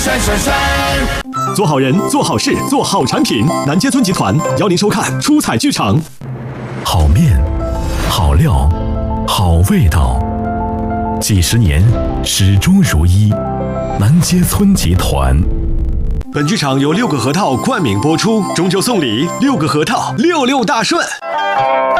帅帅帅！ 做好人，做好事，做好产品。南街村集团邀您收看出彩剧场。 好面，好料，好味道，几十年始终如一。南街村集团。 本剧场由6个核桃冠名播出，中秋送礼6个核桃，66大顺。